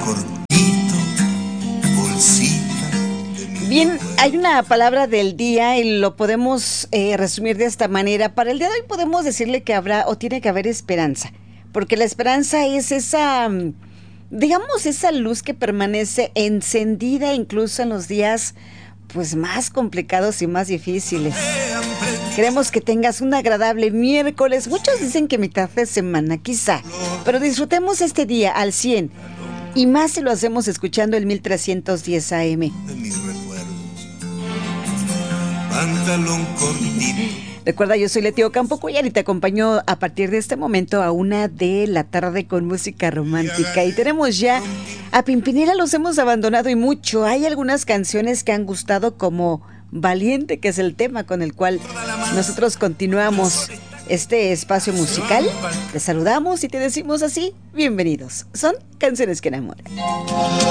cortito, bolsita de mi Bien, recuerdo. hay una palabra del día y lo podemos resumir de esta manera. Para el día de hoy podemos decirle que habrá o tiene que haber esperanza, porque la esperanza es esa, digamos, esa luz que permanece encendida incluso en los días pues más complicados y más difíciles. Queremos que tengas un agradable miércoles. Muchos dicen que mitad de semana, quizá, pero disfrutemos este día al 100 y más si lo hacemos escuchando el 1310 AM. De mis recuerdos. Pantalón cortito. Recuerda, yo soy Leti Ocampo Cuellar y te acompaño a partir de este momento a 1 de la tarde con música romántica. Y tenemos ya a Pimpinela, los hemos abandonado y mucho. Hay algunas canciones que han gustado, como Valiente, que es el tema con el cual nosotros continuamos este espacio musical. Te saludamos y te decimos así, bienvenidos. Son canciones que enamoran.